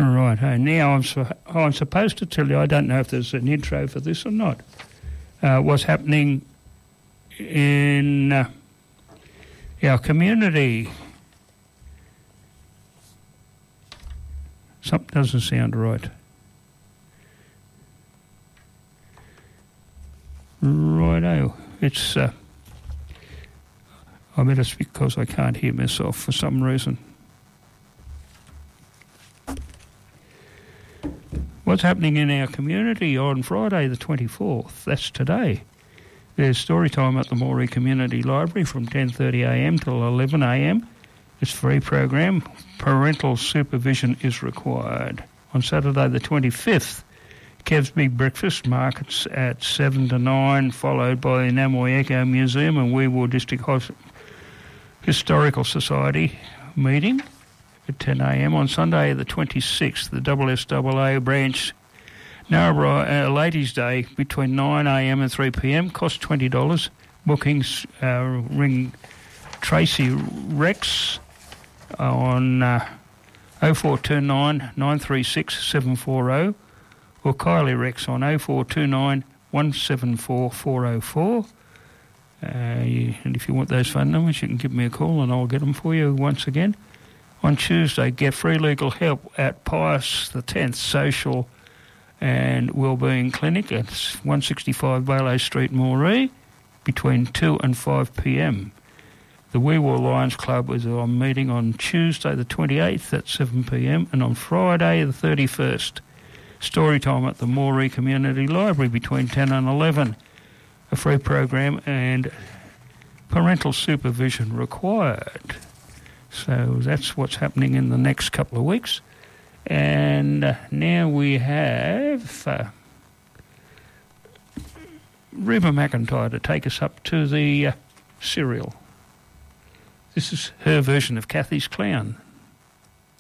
Right, now I'm supposed to tell you, I don't know if there's an intro for this or not, what's happening in our community. Something doesn't sound right. Righto, it's... I bet it's because I can't hear myself for some reason. What's happening in our community on Friday the 24th? That's today. There's story time at the Moree Community Library from 10:30am till 11am. It's a free program. Parental supervision is required. On Saturday the 25th, Kev's Big Breakfast markets at 7 to 9, followed by the Namoi Eco Museum and Weewar District Historical Society meeting at 10am. On Sunday the 26th, the SSAA branch Narrabri Ladies' Day between 9am and 3pm, cost $20. Bookings ring Tracy Rex on 0429 936 740 or Kylie Rex on 0429 174 404. And if you want those phone numbers, you can give me a call and I'll get them for you once again. On Tuesday, get free legal help at Pius X Social and Wellbeing Clinic at 165 Balo Street, Moree, between 2 and 5pm. The Weewar Lions Club is on meeting on Tuesday the 28th at 7pm and on Friday the 31st. Story time at the Moree Community Library between 10 and 11. A free program and parental supervision required. So that's what's happening in the next couple of weeks. And now we have Reba McIntyre to take us up to the cereal. This is her version of Kathy's Clown.